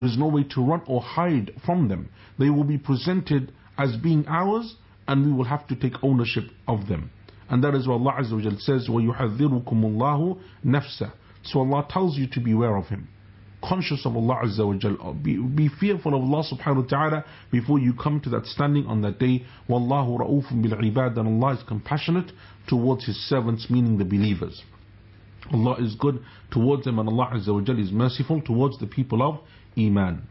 is no way to run or hide from them. They will be presented as being ours, and we will have to take ownership of them. And that is what Allah Azza wa Jal says, وَيُحَذِّرُكُمُ اللَّهُ نَفْسَهُ. So Allah tells you to beware of Him, conscious of Allah Azza wa Jal. Be fearful of Allah subhanahu wa ta'ala before you come to that standing on that day. وَاللَّهُ رَؤُوفٌ بِالْعِبَادِ. And Allah is compassionate towards His servants, meaning the believers. Allah is good towards them, and Allah Azza wa Jal is merciful towards the people of Iman.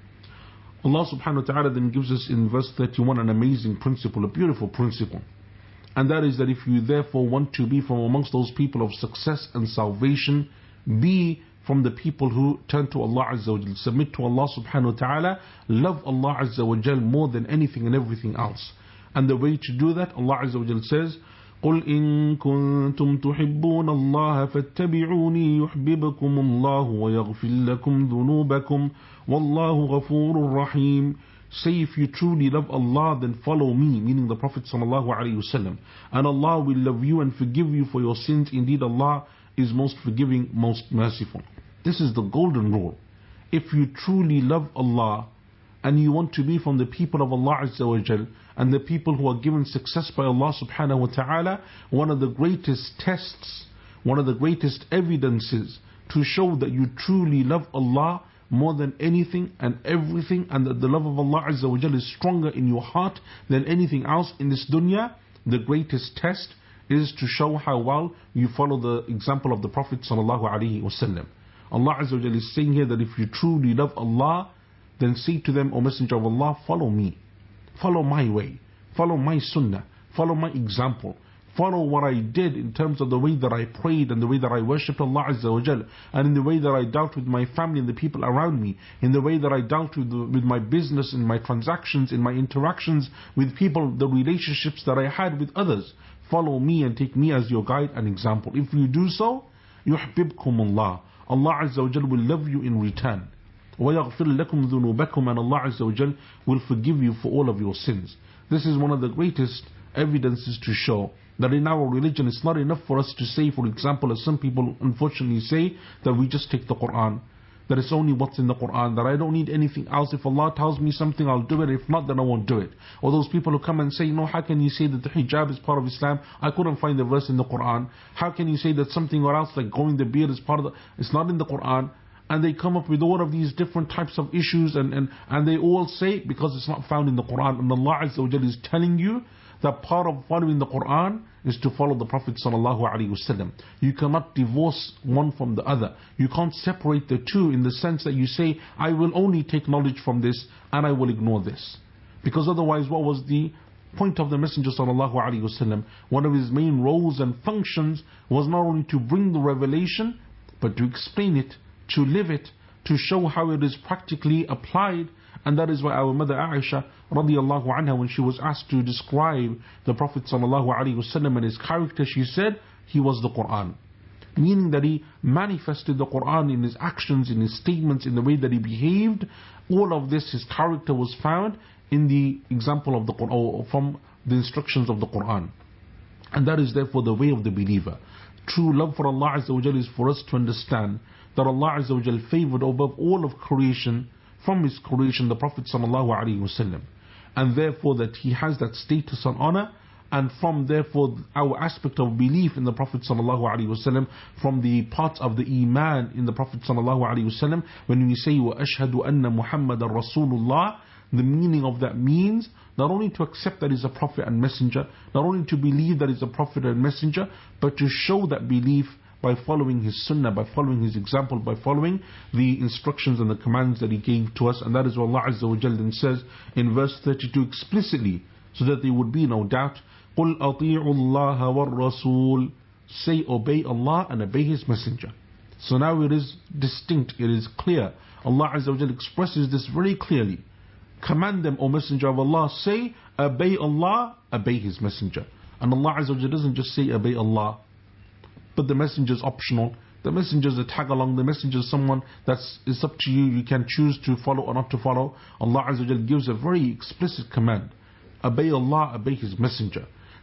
Allah subhanahu wa ta'ala then gives us in verse 31 an amazing principle, a beautiful principle. And that is that if you therefore want to be from amongst those people of success and salvation, be from the people who turn to Allah Azza wa Jal, submit to Allah subhanahu wa ta'ala, love Allah Azza wa Jal more than anything and everything else. And the way to do that, Allah Azza wa Jal says, قُلْ إِن كُنْتُمْ تُحِبُّونَ اللَّهَ فَاتَّبِعُونِي يُحْبِبْكُمُ اللَّهُ وَيَغْفِرْ لَكُمْ ذُنُوبَكُمْ وَاللَّهُ غَفُورٌ رَحِيمٌ. Say, if you truly love Allah, then follow me, meaning the Prophet sallallahu alaihi wasallam, and Allah will love you and forgive you for your sins. Indeed, Allah is most forgiving, most merciful. This is the golden rule. If you truly love Allah and you want to be from the people of Allah Azza wa Jal and the people who are given success by Allah subhanahu wa ta'ala, one of the greatest tests, one of the greatest evidences to show that you truly love Allah more than anything and everything, and that the love of Allah Azza wa Jal is stronger in your heart than anything else in this dunya, the greatest test is to show how well you follow the example of the Prophet sallallahu alaihi wasallam. Allah Azza wa Jal is saying here that if you truly love Allah, then say to them, O Messenger of Allah, follow me, follow my way, follow my sunnah, follow my example, follow what I did in terms of the way that I prayed and the way that I worshipped Allah Azza wa Jal, and in the way that I dealt with my family and the people around me, in the way that I dealt with my business, in my transactions, in my interactions with people, the relationships that I had with others. Follow me and take me as your guide and example. If you do so, يُحْبِبْكُمُ اللَّهُ. Allah Azza wa Jal will love you in return. وَيَغْفِرْ لَكُمْ ذُنُوبَكُمْ. And Allah Azza wa Jal will forgive you for all of your sins. This is one of the greatest evidences to show that in our religion it's not enough for us to say, for example, as some people unfortunately say, that we just take the Quran, that it's only what's in the Quran, that I don't need anything else. If Allah tells me something, I'll do it. If not, then I won't do it. Or those people who come and say, no, how can you say that the hijab is part of Islam? I couldn't find the verse in the Quran. How can you say that something or else like growing the beard is part of it's not in the Quran? And they come up with all of these different types of issues, and they all say because it's not found in the Quran. And Allah Azza wa Jalla is telling you that part of following the Quran is to follow the Prophet sallallahu alaihi wasallam. You cannot divorce one from the other. You can't separate the two in the sense that you say, I will only take knowledge from this and I will ignore this. Because otherwise, what was the point of the Messenger sallallahu alaihi wasallam? One of his main roles and functions was not only to bring the revelation, but to explain it, to live it, to show how it is practically applied. And that is why our mother Aisha radiallahu anha, when she was asked to describe the Prophet sallallahu alaihi wasallam and his character, she said he was the Quran, meaning that he manifested the Quran in his actions, in his statements, in the way that he behaved. All of this, his character was found in the example of the Quran, or from the instructions of the Quran. And that is therefore the way of the believer. True love for Allah Azza wa Jal is for us to understand that Allah Azza wa Jal favored above all of creation, from his creation, the Prophet sallallahu alaihi wasallam, and therefore that he has that status and honor. And from therefore our aspect of belief in the Prophet sallallahu alaihi wasallam, from the parts of the iman in the Prophet sallallahu alaihi wasallam, when we say wa ashhadu anna Muhammadan Rasulullah, the meaning of that means not only to accept that he's a prophet and messenger, not only to believe that he's a prophet and messenger, but to show that belief by following his sunnah, by following his example, by following the instructions and the commands that he gave to us. And that is what Allah Azza wa Jalla then says in verse 32 explicitly, so that there would be no doubt. قُلْ أَطِيعُوا اللَّهَ وَالرَّسُولِ. Say, obey Allah and obey his messenger. So now it is distinct, it is clear. Allah Azza wa Jalla expresses this very clearly. Command them, O Messenger of Allah, say, obey Allah, obey his messenger. And Allah Azza wa Jalla doesn't just say obey Allah, but the messenger is optional. The messenger is a tag along. The messenger is someone it's up to you. You can choose to follow or not to follow. Allah Azza wa Jalla gives a very explicit command. Obey Allah, obey his messenger.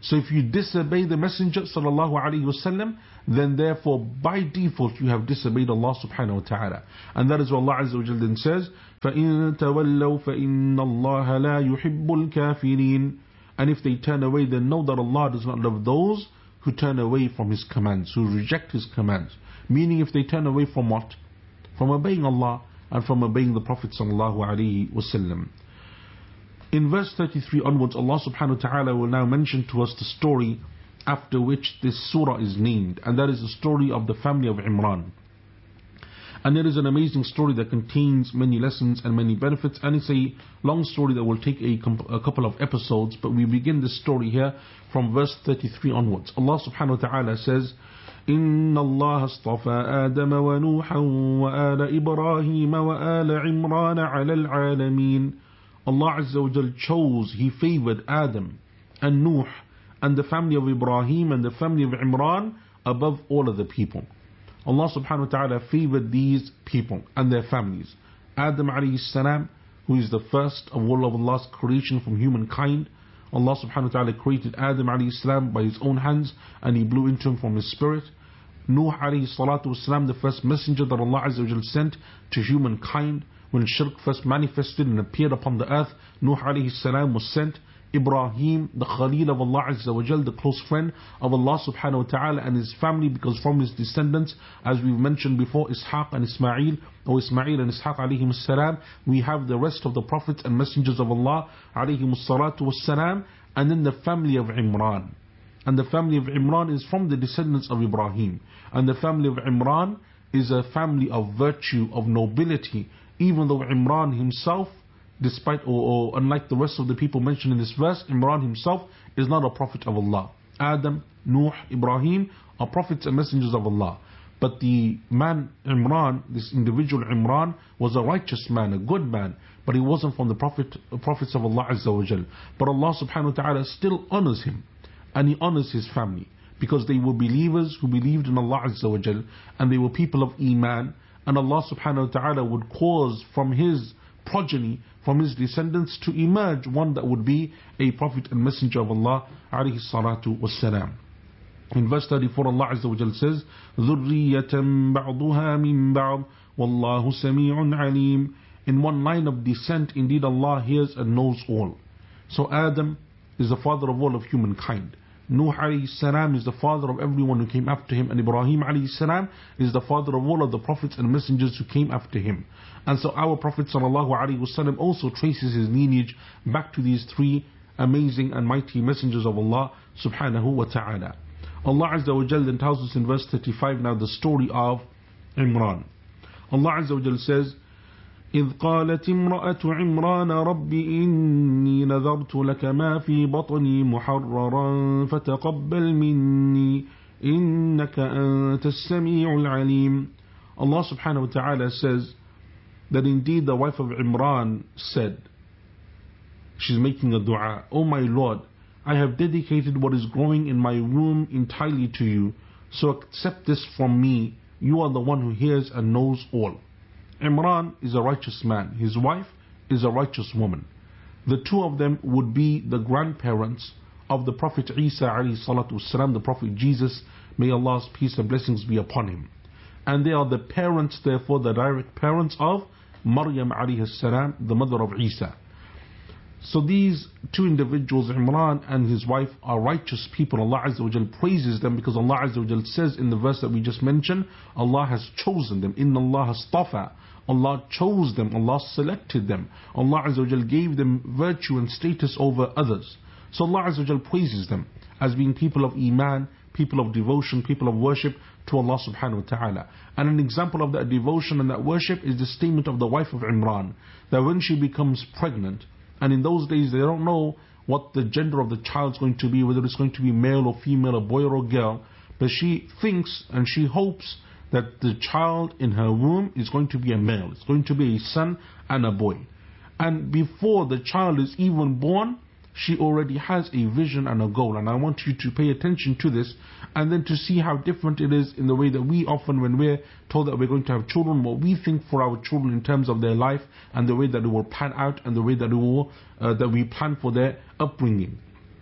So if you disobey the Messenger sallallahu alaihi wasallam, then therefore by default you have disobeyed Allah subhanahu wa ta'ala. And that is what Allah Azza wa Jalla then says, فَإِن تَوَلَّوْا فَإِنَّ اللَّهَ لَا يُحِبُّ الْكَافِرِينَ. And if they turn away, then know that Allah does not love those who turn away from His commands, who reject His commands. Meaning if they turn away from what? From obeying Allah and from obeying the Prophet sallallahu alaihi wasallam. In verse 33 onwards, Allah subhanahu wa ta'ala will now mention to us the story after which this surah is named, and that is the story of the family of Imran. And it is an amazing story that contains many lessons and many benefits, and it's a long story that will take a couple of episodes, but we begin this story here from verse 33 onwards. Allah subhanahu wa ta'ala says, إن الله اصطفى آدم ونوحا وآل إبراهيم وآل عمران على العالمين. Allah Azza wa Jal chose, He favored Adam and Nuh and the family of Ibrahim and the family of Imran above all of the people. Allah subhanahu wa ta'ala favored these people and their families. Adam alayhi salam, who is the first of all of Allah's creation from humankind. Allah subhanahu wa ta'ala created Adam alayhi salam by His own hands, and He blew into him from His spirit. Nuh alayhi salatu wasalam, the first messenger that Allah Azza wa Jal sent to humankind. When shirk first manifested and appeared upon the earth, Nuh alayhi salam was sent. Ibrahim, the Khalil of Allah Azza wa Jal, the close friend of Allah subhanahu wa ta'ala, and his family, because from his descendants, as we've mentioned before, Ishaq and Ismail, or Ismail and Ishaq alayhim salam, we have the rest of the prophets and messengers of Allah alayhim salatu wassalam, and then the family of Imran. And the family of Imran is from the descendants of Ibrahim. And the family of Imran is a family of virtue, of nobility, even though Imran himself, despite or unlike the rest of the people mentioned in this verse, Imran himself is not a prophet of Allah. Adam, Nuh, Ibrahim are prophets and messengers of Allah. But the man Imran, this individual Imran, was a righteous man, a good man, but he wasn't from the prophets of Allah Azza wa Jal. But Allah subhanahu wa ta'ala still honors him, and He honors his family, because they were believers who believed in Allah Azza wa Jal, and they were people of Iman. And Allah subhanahu wa ta'ala would cause from his progeny, from his descendants, to emerge one that would be a prophet and messenger of Allah alayhi salatu wassalam. In verse 34, Allah Azza wa Jal says, ذُرِّيَّةً بَعْضُهَا مِنْ بَعْضٍ وَاللَّهُ سَمِيعٌ عَلِيمٌ. In one line of descent, indeed Allah hears and knows all. So Adam is the father of all of humankind. Nuh alayhi salam is the father of everyone who came after him, and Ibrahim alayhi salam is the father of all of the prophets and messengers who came after him. And so our Prophet sallallahu alaihi wasallam also traces his lineage back to these three amazing and mighty messengers of Allah subhanahu wa ta'ala. Allah Azza wa Jal then tells us in verse 35 now the story of Imran. Allah Azza wa Jal says, إذ قالت امرأة عمران رب إني نذرت لك ما في بطني محررا فتقبل مني إنك أنت السميع العليم. Allah subhanahu wa ta'ala says that indeed the wife of Imran said, she's making a dua, "O my Lord, I have dedicated what is growing in my womb entirely to you, so accept this from me. You are the one who hears and knows all." Imran is a righteous man. His wife is a righteous woman. The two of them would be the grandparents of the Prophet Isa alayhi salatu wasalam, the Prophet Jesus, may Allah's peace and blessings be upon him. And they are the parents, therefore the direct parents of Maryam alayhi salam, the mother of Isa. So these two individuals, Imran and his wife, are righteous people. Allah Azza wa Jal praises them because Allah Azza wa Jal says in the verse that we just mentioned, Allah has chosen them. Inna Allah astafa. Allah chose them. Allah selected them. Allah Azza wa Jal gave them virtue and status over others. So Allah Azza wa Jal praises them as being people of Iman, people of devotion, people of worship to Allah subhanahu wa ta'ala. And an example of that devotion and that worship is the statement of the wife of Imran, that when she becomes pregnant, and in those days they don't know what the gender of the child is going to be, whether it's going to be male or female, a boy or a girl, but she thinks and she hopes that the child in her womb is going to be a male. It's going to be a son and a boy. And before the child is even born, she already has a vision and a goal. And I want you to pay attention to this, and then to see how different it is in the way that we often, when we're told that we're going to have children, what we think for our children in terms of their life and the way that it will pan out and the way that we plan for their upbringing.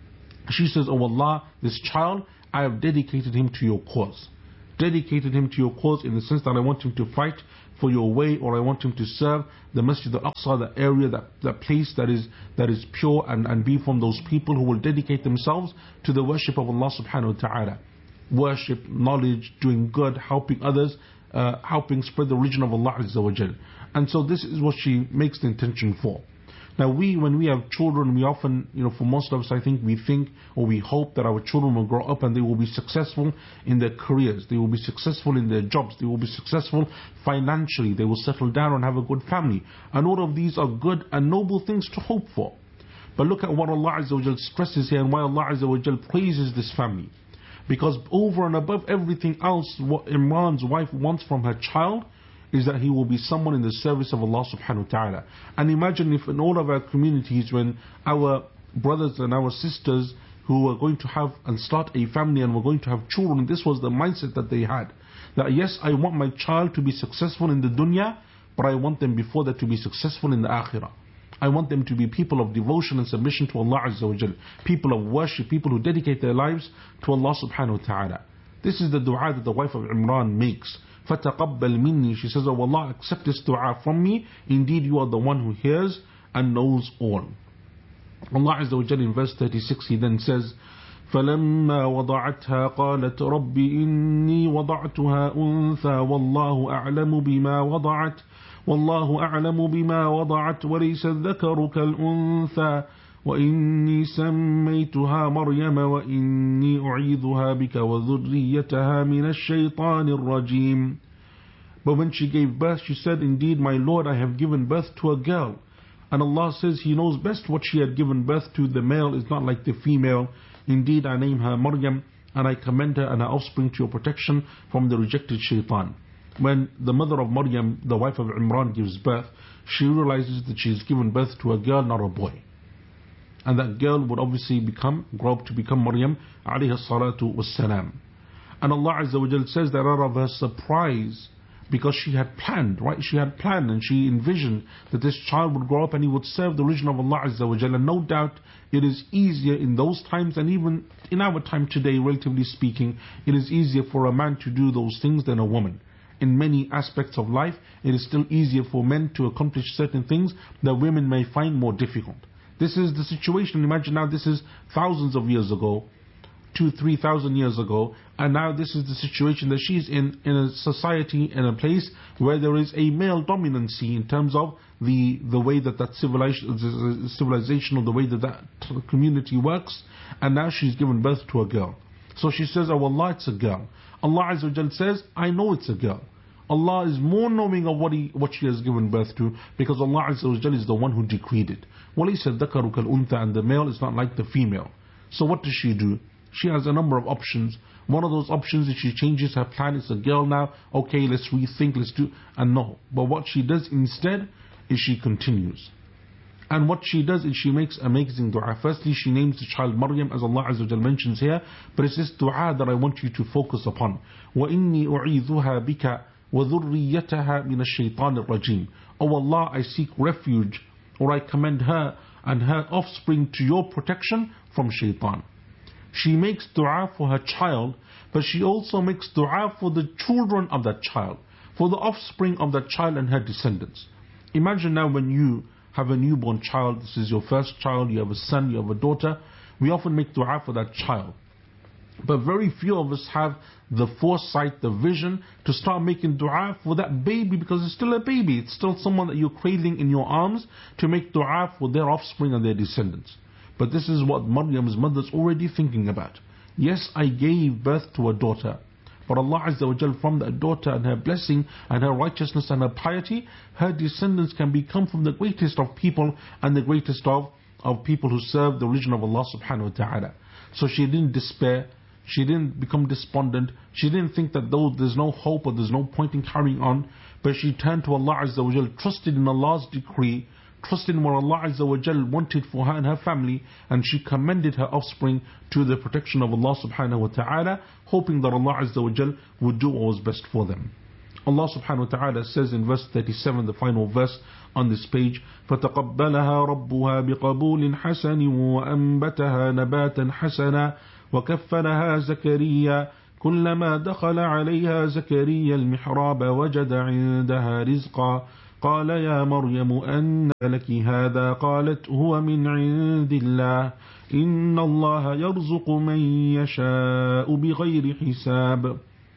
She says, "Oh Allah, this child, I have dedicated him to your cause. Dedicated him to your cause in the sense that I want him to fight for your way, or I want him to serve the Masjid al-Aqsa, the area, that place that is pure, and be from those people who will dedicate themselves to the worship of Allah subhanahu wa ta'ala. Worship, knowledge, doing good, helping others, helping spread the religion of Allah Azza wa Jal." And so this is what she makes the intention for. Now when we have children, we often, for most of us, I think we think or we hope that our children will grow up and they will be successful in their careers, they will be successful in their jobs, they will be successful financially, they will settle down and have a good family. And all of these are good and noble things to hope for. But look at what Allah Azza wa Jal stresses here, and why Allah Azza wa Jal praises this family. Because over and above everything else, what Imran's wife wants from her child is that he will be someone in the service of Allah subhanahu wa ta'ala. And imagine if in all of our communities, when our brothers and our sisters who are going to have and start a family and were going to have children, this was the mindset that they had. That yes, I want my child to be successful in the dunya, but I want them before that to be successful in the akhirah. I want them to be people of devotion and submission to Allah Azza wa Jal, people of worship, people who dedicate their lives to Allah subhanahu wa ta'ala. This is the dua that the wife of Imran makes. فَتَقَبَّلْ مِنِّي. She says, "Oh Allah, accept this dua from me. Indeed, you are the one who hears and knows all." Allah Azza wa Jalla in verse 36, He then says, فَلَمَّا وَضَعَتْهَا قَالَتْ رَبِّ إِنِّي وَضَعْتُهَا أُنْثَى وَاللَّهُ أَعْلَمُ بِمَا وَضَعَتْ وَلَيْسَ الذَّكَرُ كَالْأُنْثَى وَإِنِّي سَمَّيْتُهَا مَرْيَمَ وَإِنِّي أُعِيذُهَا بِكَ وَذُرِّيَّتَهَا مِنَ الشَّيْطَانِ الرَّجِيمِ. But when she gave birth, she said, "Indeed, my Lord, I have given birth to a girl." And Allah says He knows best what she had given birth to. The male is not like the female. "Indeed, I name her Maryam, and I commend her and her offspring to your protection from the rejected shaitan." When the mother of Maryam, the wife of Imran, gives birth, she realizes that she has given birth to a girl, not a boy. And that girl would obviously grow up to become Maryam alayhi salatu wassalam. And Allah Azza wa Jal says that out of her surprise, because she had planned, right? She had planned and she envisioned that this child would grow up and he would serve the religion of Allah Azza wa Jal. And no doubt it is easier in those times, and even in our time today, relatively speaking, it is easier for a man to do those things than a woman. In many aspects of life, it is still easier for men to accomplish certain things that women may find more difficult. This is the situation. Imagine now, this is thousands of years ago, 2,000-3,000 years ago, and now this is the situation that she's in a society, in a place where there is a male dominancy in terms of the way that civilization, or the way that community works, and now she's given birth to a girl. So she says, "Oh Allah, it's a girl." Allah Azza wa Jal says, "I know it's a girl." Allah is more knowing of what she has given birth to, because Allah Azza wa Jal is the one who decreed it. وَلَيْسَ الذَّكَرُ كَالْأُنْثَى, and the male is not like the female. So what does she do? She has a number of options. One of those options is she changes her plan. It's a girl now. Okay, let's rethink, let's do. And no. But what she does instead is she continues. And what she does is she makes amazing dua. Firstly, she names the child Maryam, as Allah Azza wa Jal mentions here. But it's this dua that I want you to focus upon. وَإِنِّي أُعِيذُهَا بِكَ وَذُرِّيَّتَهَا مِنَ الشَّيْطَانِ الرَّجِيمِ. Oh Allah, I seek refuge, or I commend her and her offspring to your protection from shaitan. She makes dua for her child, but she also makes dua for the children of that child, for the offspring of that child and her descendants. Imagine now when you have a newborn child, this is your first child, you have a son, you have a daughter, we often make dua for that child. But very few of us have the foresight, the vision to start making dua for that baby, because it's still a baby. It's still someone that you're cradling in your arms, to make dua for their offspring and their descendants. But this is what Maryam's mother's already thinking about. Yes, I gave birth to a daughter, but Allah Azza wa Jal, from that daughter and her blessing and her righteousness and her piety, her descendants can become from the greatest of people and the greatest of people who serve the religion of Allah subhanahu wa ta'ala. So she didn't despair. She didn't become despondent. She didn't think that though there's no hope or there's no point in carrying on, but she turned to Allah Azza wa Jal, trusted in Allah's decree, trusted in what Allah Azza wa Jal wanted for her and her family, and she commended her offspring to the protection of Allah subhanahu wa ta'ala, hoping that Allah Azza wa Jal would do what was best for them. Allah subhanahu wa ta'ala says in verse 37, the final verse on this page. فَتَقَبَّلَهَا رَبُّهَا بِقَبُولٍ حَسَنٍ وَأَنبَتَهَا نَبَاتًا حَسَنًا وَكَفَّلَهَا زَكَرِيَّا كلما دخل عليها زكريا المحراب وجد عندها رزقا قال يا مريم أن لك هذا قالت هو من عند الله إن الله يرزق من يشاء بغير حساب.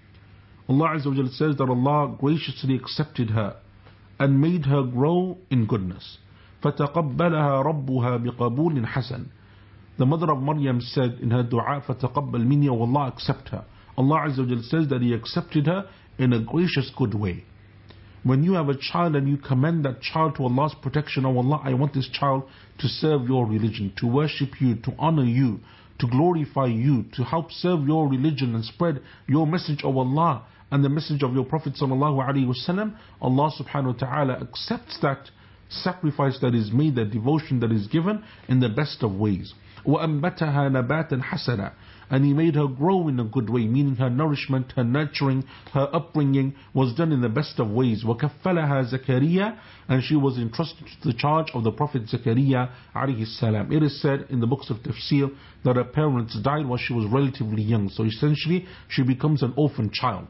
Allah Azza wa Jalla says that Allah graciously accepted her and made her grow in goodness. فَتَقَبَّلَهَا رَبُّهَا بِقَبُولٍ حَسَنٍ. The mother of Maryam said in her dua, فَتَقَبَّل مِنِّي, O Allah, accept her. Allah Azza wa Jalla says that He accepted her in a gracious good way. When you have a child and you commend that child to Allah's protection, oh Allah, I want this child to serve your religion, to worship you, to honor you, to glorify you, to help serve your religion and spread your message of Allah and the message of your Prophet sallallahu alaihi wasallam, Allah subhanahu wa ta'ala accepts that sacrifice that is made, that devotion that is given in the best of ways. وَأَنْبَتَهَا نَبَاتًا حَسَنًا. And He made her grow in a good way, meaning her nourishment, her nurturing, her upbringing was done in the best of ways. وَكَفَّلَهَا زَكَرِيَّا. And she was entrusted to the charge of the Prophet Zakaria alayhi salam. It is said in the books of tafsir that her parents died while she was relatively young. So essentially she becomes an orphan child.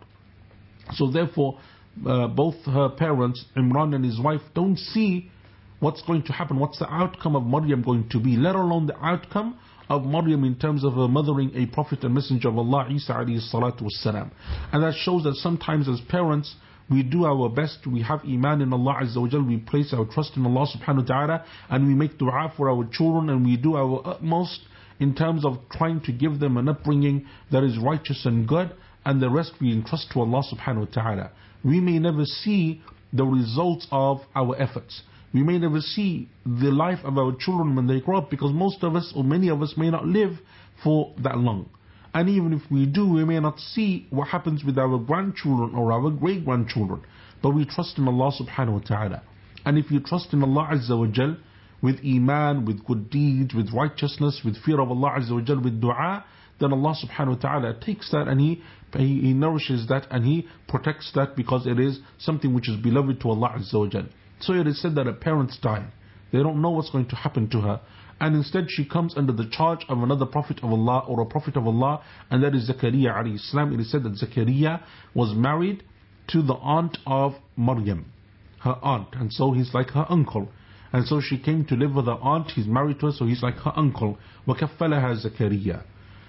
So therefore both her parents, Imran and his wife, don't see what's going to happen, what's the outcome of Maryam going to be, let alone the outcome of Maryam in terms of her mothering a prophet and messenger of Allah, Isa alayhi salatu wassalam. And that shows that sometimes as parents we do our best, we have iman in Allah Azza wa Jal, we place our trust in Allah subhanahu wa ta'ala, and we make dua for our children, and we do our utmost in terms of trying to give them an upbringing that is righteous and good, and the rest we entrust to Allah subhanahu wa ta'ala. We may never see the results of our efforts. We may never see the life of our children when they grow up, because most of us or many of us may not live for that long. And even if we do, we may not see what happens with our grandchildren or our great-grandchildren. But we trust in Allah subhanahu wa ta'ala. And if you trust in Allah Azza wa Jal with iman, with good deeds, with righteousness, with fear of Allah Azza wa Jal, with dua, then Allah subhanahu wa ta'ala takes that and He nourishes that and He protects that, because it is something which is beloved to Allah Azza wa Jal. So it is said that her parents died. They don't know what's going to happen to her. And instead she comes under the charge of another prophet of Allah or a prophet of Allah, and that is Zakaria alayhi salam. It is said that Zakaria was married to the aunt of Maryam, her aunt, and so he's like her uncle. And so she came to live with her aunt, he's married to her, so he's like her uncle. وَكَفَّلَهَا Zakaria.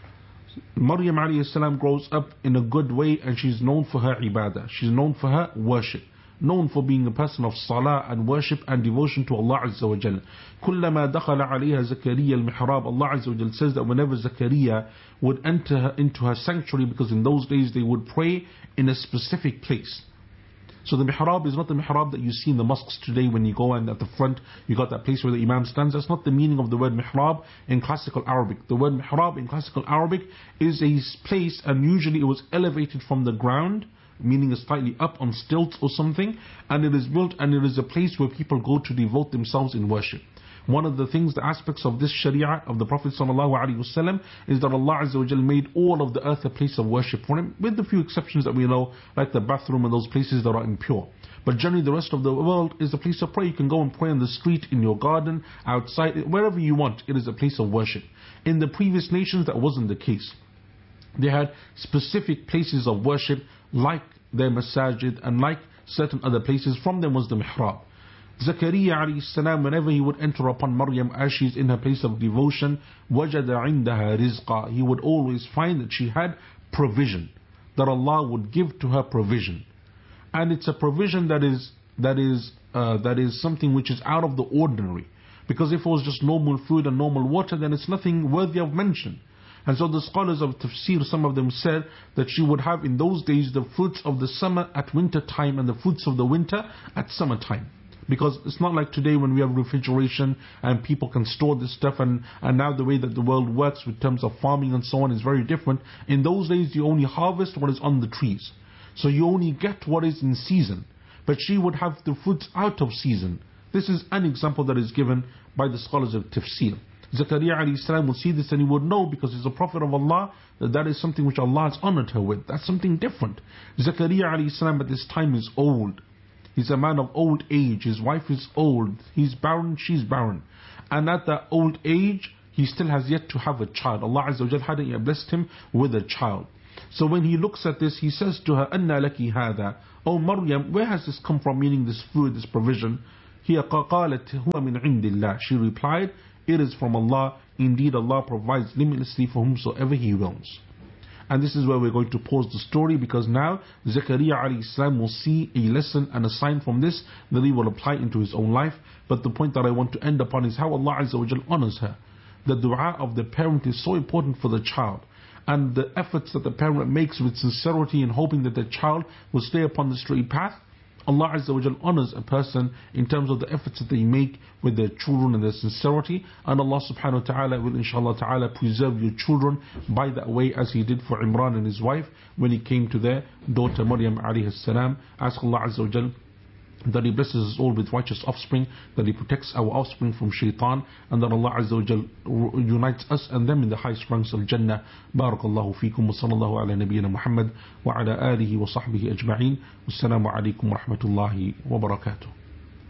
Maryam alayhi salam grows up in a good way, and she's known for her ibadah. She's known for her worship, known for being a person of salah and worship and devotion to Allah Azza wa Jal. كُلَّمَا دَخَلَ عَلَيْهَا زَكَرِيَّا الْمِحْرَابِ. Allah Azza wa Jal says that whenever Zakaria would enter into her sanctuary, because in those days they would pray in a specific place. So the mihrab is not the mihrab that you see in the mosques today when you go and at the front you got that place where the imam stands. That's not the meaning of the word mihrab in classical Arabic. The word mihrab in classical Arabic is a place, and usually it was elevated from the ground, meaning it's slightly up on stilts or something, and it is built and it is a place where people go to devote themselves in worship. One of the things, the aspects of this sharia of the Prophet ﷺ is that Allah Azza wa Jal made all of the earth a place of worship for Him, with the few exceptions that we know, like the bathroom and those places that are impure. But generally the rest of the world is a place of prayer. You can go and pray on the street, in your garden, outside, wherever you want. It is a place of worship. In the previous nations that wasn't the case. They had specific places of worship like their masajid and like certain other places. From them was the mihrab. Zakaria alayhi salam, whenever he would enter upon Maryam as she's in her place of devotion, وَجَدَ عِنْدَهَا رِزْقًا. He would always find that she had provision, that Allah would give to her provision. And it's a provision that is something which is out of the ordinary. Because if it was just normal food and normal water, then it's nothing worthy of mention. And so the scholars of tafsir, some of them said that she would have in those days the fruits of the summer at winter time and the fruits of the winter at summer time. Because it's not like today when we have refrigeration and people can store this stuff, and now the way that the world works with terms of farming and so on is very different. In those days you only harvest what is on the trees. So you only get what is in season. But she would have the fruits out of season. This is an example that is given by the scholars of tafsir. Zakaria alayhi salam would see this and he would know, because he's a prophet of Allah, that is something which Allah has honored her with. That's something different. Zakaria alayhi salam at this time is old. He's a man of old age. His wife is old. He's barren, she's barren. And at that old age, he still has yet to have a child. Allah Azza wa Jal hadn't yet blessed him with a child. So when he looks at this, he says to her, أَنَّا لَكِ هَذَا Oh Maryam, where has this come from, meaning this food, this provision? هي قالت هو من عند الله. She replied, it is from Allah. Indeed, Allah provides limitlessly for whomsoever He wills. And this is where we're going to pause the story, because now Zakaria alayhi salam will see a lesson and a sign from this that he will apply into his own life. But the point that I want to end upon is how Allah Azza wa Jal honors her. The dua of the parent is so important for the child. And the efforts that the parent makes with sincerity and hoping that the child will stay upon the straight path, Allah Azza wa Jal honors a person in terms of the efforts that they make with their children and their sincerity. And Allah subhanahu wa ta'ala will inshallah ta'ala preserve your children by that way, as He did for Imran and his wife when he came to their daughter Maryam alayhi salam. Ask Allah Azza wa Jal that He blesses us all with righteous offspring, that He protects our offspring from shaitan, and that Allah Azza wa Jal unites us and them in the highest ranks of Jannah. Barakallahu feekum wa sallallahu ala nabiyyina Muhammad wa ala alihi wa sahbihi ajma'in. Wassalamu alaikum wa rahmatullahi wa barakatuh.